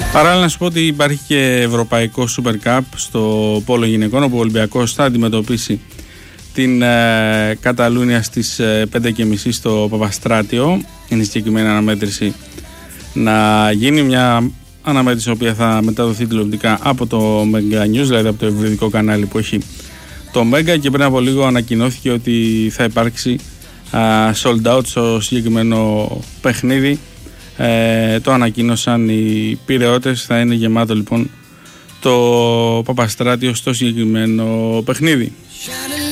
Παράλληλα να σου πω ότι υπάρχει και Ευρωπαϊκό Super Cup στο πόλο γυναικών, όπου ο Ολυμπιακός θα αντιμετωπίσει την Καταλούνια στις 5.30 στο Παπαστράτιο. Είναι η συγκεκριμένη αναμέτρηση να γίνει, μια αναμέτρηση η οποία θα μεταδοθεί τηλεοπτικά από το Mega News, δηλαδή από το ευρυδικό κανάλι που έχει το Mega, και πριν από λίγο ανακοινώθηκε ότι θα υπάρξει sold out στο συγκεκριμένο παιχνίδι. Το ανακοίνωσαν οι πειραιώτες, θα είναι γεμάτο λοιπόν το Παπαστράτιο στο συγκεκριμένο παιχνίδι.